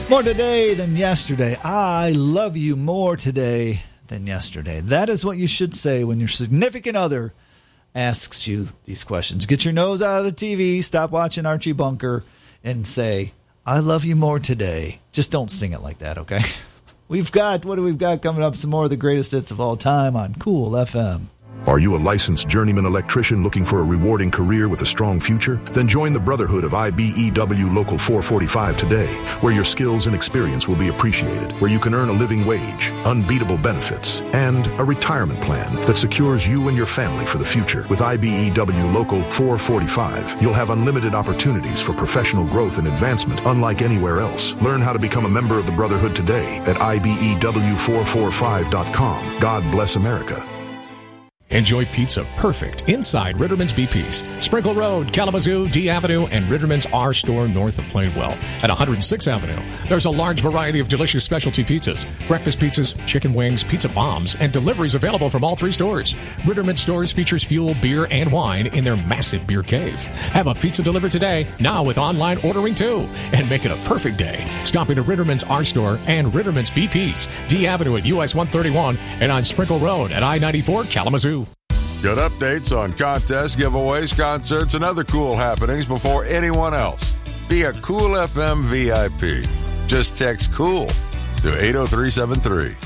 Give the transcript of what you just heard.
More today than yesterday. I love you more today than yesterday. That is what you should say when your significant other asks you these questions. Get your nose out of the TV, stop watching Archie Bunker, and say, I love you more today. Just don't sing it like that, okay? We've got coming up? Some more of the greatest hits of all time on Cool FM. Are you a licensed journeyman electrician looking for a rewarding career with a strong future? Then join the Brotherhood of IBEW Local 445 today, where your skills and experience will be appreciated, where you can earn a living wage, unbeatable benefits, and a retirement plan that secures you and your family for the future. With IBEW Local 445, you'll have unlimited opportunities for professional growth and advancement unlike anywhere else. Learn how to become a member of the Brotherhood today at IBEW445.com. God bless America. Enjoy pizza perfect inside Ritterman's BP's. Sprinkle Road, Kalamazoo, D Avenue, and Ritterman's R Store north of Plainwell. At 106th Avenue, there's a large variety of delicious specialty pizzas, breakfast pizzas, chicken wings, pizza bombs, and deliveries available from all three stores. Ritterman's stores features fuel, beer, and wine in their massive beer cave. Have a pizza delivered today, now with online ordering too, and make it a perfect day. Stop into Ritterman's R Store and Ritterman's BP's, D Avenue at US 131, and on Sprinkle Road at I-94 Kalamazoo. Get updates on contests, giveaways, concerts, and other cool happenings before anyone else. Be a Cool FM VIP. Just text COOL to 80373.